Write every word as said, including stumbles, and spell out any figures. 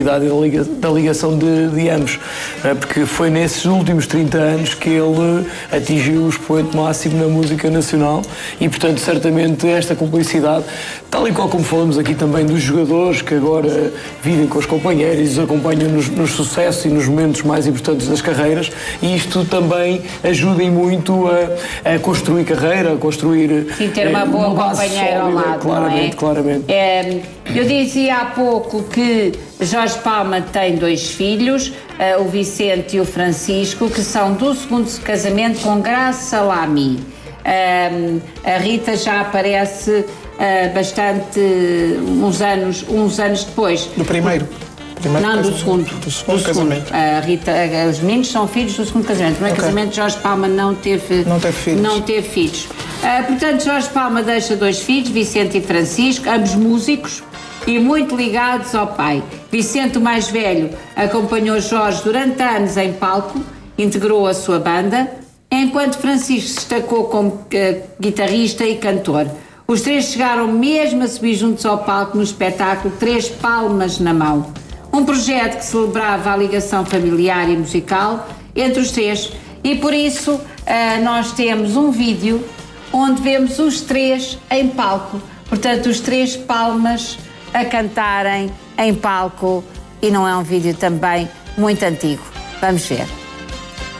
da ligação de, de ambos, porque foi nesses últimos trinta anos que ele atingiu o expoente máximo na música nacional e, portanto, certamente esta cumplicidade, tal e qual como falamos aqui também dos jogadores que agora vivem com os companheiros e os acompanham nos, nos sucessos e nos momentos mais importantes das carreiras, e isto também ajuda muito a, a construir carreira, a construir... Sim, ter uma boa uma base companheira sólida, ao lado, claramente, não é? claramente. É, eu dizia há pouco que Jorge Palma tem dois filhos, uh, o Vicente e o Francisco, que são do segundo casamento com Graça Lamy. Uh, a Rita já aparece uh, bastante, uns anos, uns anos depois. Do primeiro? primeiro Não, casamento. do segundo. Do segundo do casamento. Segundo. A Rita, os meninos são filhos do segundo casamento. No primeiro Okay. casamento, Jorge Palma não teve, não teve filhos. Não teve filhos. Uh, portanto, Jorge Palma deixa dois filhos, Vicente e Francisco, ambos músicos e muito ligados ao pai. Vicente, o mais velho, acompanhou Jorge durante anos em palco, integrou a sua banda, enquanto Francisco se destacou como uh, guitarrista e cantor. Os três chegaram mesmo a subir juntos ao palco no espetáculo Três Palmas na Mão, um projeto que celebrava a ligação familiar e musical entre os três, e por isso uh, nós temos um vídeo onde vemos os três em palco, portanto os três Palmas a cantarem em palco, e não é um vídeo também muito antigo. Vamos ver.